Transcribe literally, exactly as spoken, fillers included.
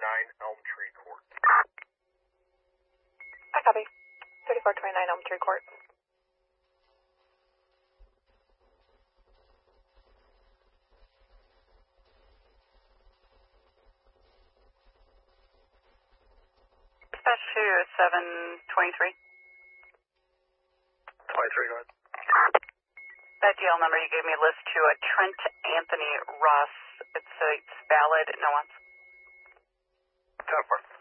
twenty-nine Elm Tree Court. I copy. thirty-four twenty-nine Elm Tree Court. Dispatch to seven twenty-three. twenty-three, go ahead. That D L number you gave me lists to a Trent Anthony Ross. It's, uh, it's valid, no one's. ten four.